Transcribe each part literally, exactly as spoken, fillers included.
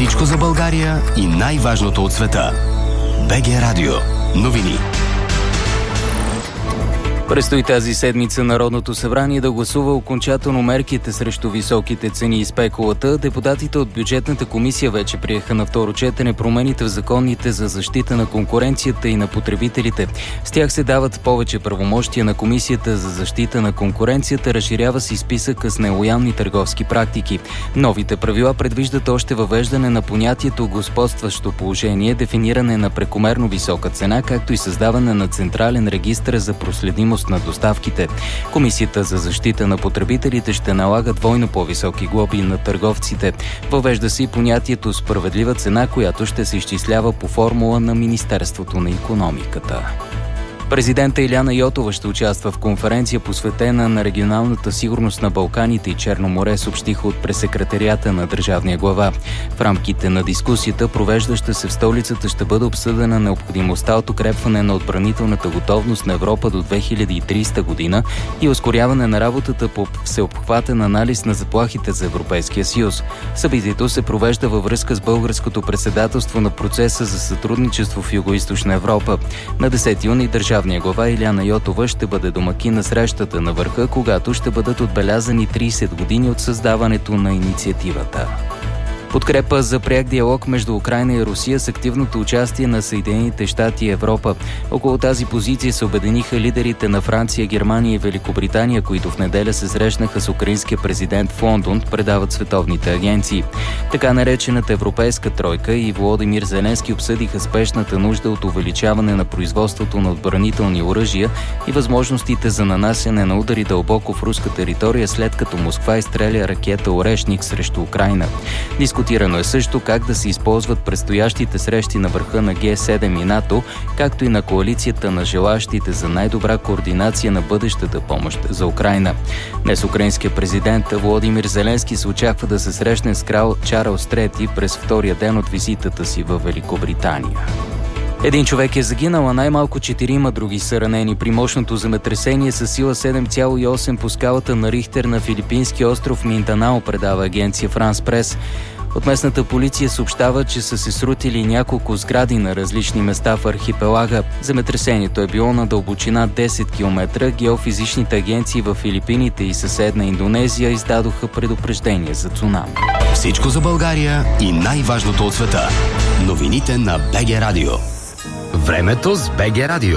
Всичко за България и най-важното от света. БГ Радио. Новини. Предстои тази седмица Народното събрание да гласува окончателно мерките срещу високите цени и спекулата. Депутатите от бюджетната комисия вече приеха на второ четене промените в законите за защита на конкуренцията и на потребителите. С тях се дават повече правомощия на Комисията за защита на конкуренцията, разширява се и списъка с нелоялни търговски практики. Новите правила предвиждат още въвеждане на понятието господстващо положение, дефиниране на прекомерно висока цена, както и създаване на централен регистър за проследимост на доставките. Комисията за защита на потребителите ще налага двойно по-високи глоби на търговците. Въвежда се и понятието справедлива цена, която ще се изчислява по формула на Министерството на икономиката. Президента Илияна Йотова ще участва в конференция, посветена на регионалната сигурност на Балканите и Черно море, съобщиха от пресекретариата на държавния глава. В рамките на дискусията, провеждаща се в столицата, ще бъде обсъдена необходимостта от укрепване на отбранителната готовност на Европа до две хиляди и тридесета година и ускоряване на работата по всеобхватен анализ на заплахите за Европейския съюз. Събитието се провежда във връзка с българското председателство на процеса за сътрудничество в Югоизточна Европа. На десети юни държавният Държавния глава Илияна Йотова ще бъде домакин на срещата на върха, когато ще бъдат отбелязани тридесет години от създаването на инициативата. Подкрепа за пряк диалог между Украйна и Русия с активното участие на Съединените щати и Европа. Около тази позиция се обединиха лидерите на Франция, Германия и Великобритания, които в неделя се срещнаха с украинския президент в Лондон, предават световните агенции. Така наречената европейска тройка и Володимир Зеленски обсъдиха спешната нужда от увеличаване на производството на отбранителни оръжия и възможностите за нанасяне на удари дълбоко в руска територия, след като Москва изстреля ракета Орешник срещу Украйна. Дискутирано е също как да се използват предстоящите срещи на върха на Г седем и НАТО, както и на коалицията на желащите за най-добра координация на бъдещата помощ за Украйна. Днес украинският президент Володимир Зеленски се очаква да се срещне с крал Чарлз трети през втория ден от визитата си във Великобритания. Един човек е загинал, а най-малко четирима други са ранени при мощното земетресение със сила седем цяло и осем по скалата на Рихтер на филипински остров Минданао, предава агенция Франс Прес. От местната полиция съобщава, че са се срутили няколко сгради на различни места в архипелага. Земетресението е било на дълбочина десет километра. Геофизичните агенции в Филипините и съседна Индонезия издадоха предупреждение за цунами. Всичко за България и най-важното от света. Новините на БГ Радио. Времето с БГ Радио.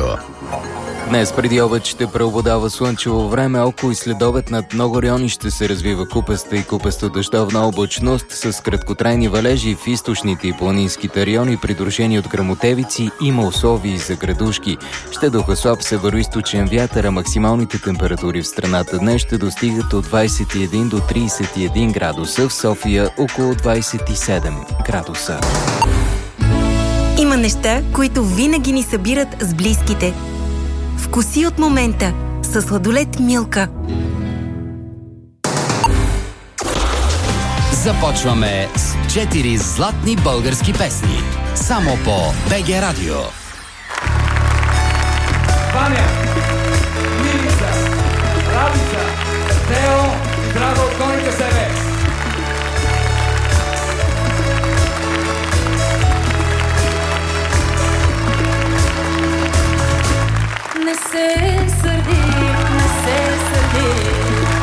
Днес преди обед ще преобладава слънчево време, около и следобед над много райони ще се развива купеста и купесто-дъждовна облачност с краткотрайни валежи в източните и планинските райони, придружени от гръмотевици. Има условия за градушки. Ще духа слаб североизточен вятър, а максималните температури в страната днес ще достигат от двадесет и един до тридесет и един градуса, в София около двадесет и седем градуса. Има неща, които винаги ни събират с близките. Вкуси от момента с сладолед Милка. Започваме с четири златни български песни. Само по БГ Радио. Ваня, Мирица, Радица, Тео,